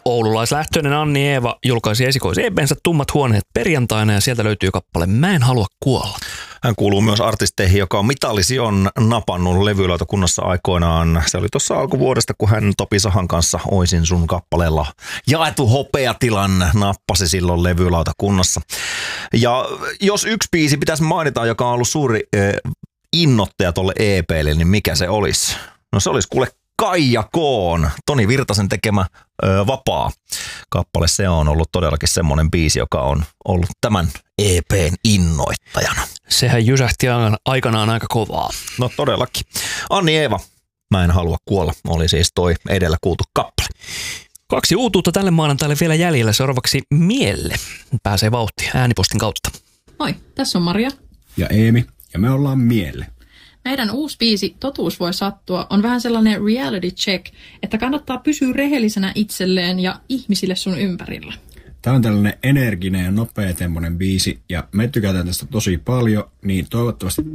Oululaislähtöinen Anni Eeva julkaisi esikois-EP:nsä Tummat huoneet perjantaina ja sieltä löytyy kappale Mä en halua kuolla. Hän kuuluu myös artisteihin, joka on mitallisijon napannut levylautakunnassa aikoinaan. Se oli tuossa alkuvuodesta, kun hän Topi Sahan kanssa Oisin sun kappaleella jaettu hopeatilan nappasi silloin levylautakunnassa. Ja jos yksi biisi pitäisi mainita, joka on ollut suuri innoittaja tolle EP:lle, niin mikä se olisi? No se olisi kuule Kaija Koon, Toni Virtasen tekemä Vapaa kappale. Se on ollut todellakin semmoinen biisi, joka on ollut tämän EP:n innoittajana. Sehän jysähti aikanaan aika kovaa. No todellakin. Anni Eeva, Mä en halua kuolla, oli siis toi edellä kuultu kappale. 2 uutuutta tälle maanantaille vielä jäljellä. Seuraavaksi Mielle pääsee vauhtiin äänipostin kautta. Moi, tässä on Maria. Ja Eemi, ja me ollaan Mielle. Meidän uusi biisi Totuus voi sattua on vähän sellainen reality check, että kannattaa pysyä rehellisenä itselleen ja ihmisille sun ympärillä. Tämä on tällainen energinen ja nopeatempoinen biisi ja me tykätään tästä tosi paljon, niin toivottavasti